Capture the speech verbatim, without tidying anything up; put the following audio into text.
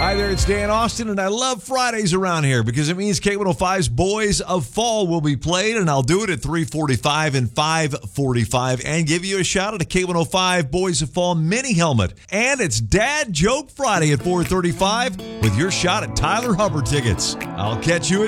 Hi there, it's Dan Austin, and I love Fridays around here because it means K one oh five's Boys of Fall will be played, and I'll do it at three forty-five and five forty-five and give you a shout at a K one oh five Boys of Fall mini helmet. And it's Dad Joke Friday at four thirty-five with your shot at Tyler Hubbard tickets. I'll catch you at